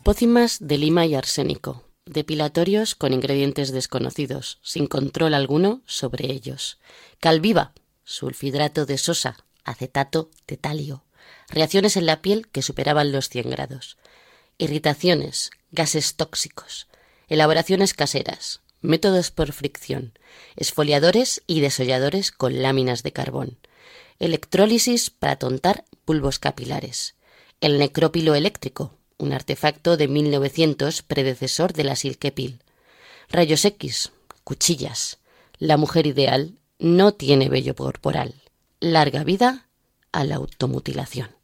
Pócimas de lima y arsénico, depilatorios con ingredientes desconocidos, sin control alguno sobre ellos. Calviva, sulfidrato de sosa, acetato de talio. Reacciones en la piel que superaban los 100 grados. Irritaciones, gases tóxicos. Elaboraciones caseras, métodos por fricción, esfoliadores y desolladores con láminas de carbón. Electrólisis para tontar bulbos capilares. El necrópilo eléctrico, un artefacto de 1900 predecesor de la Silkepil. Rayos X, cuchillas. La mujer ideal no tiene vello corporal. Larga vida a la automutilación.